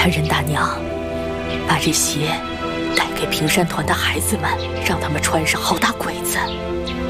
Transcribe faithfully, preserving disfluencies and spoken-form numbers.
看任大娘，把这鞋带给平山团的孩子们，让他们穿上，好打鬼子。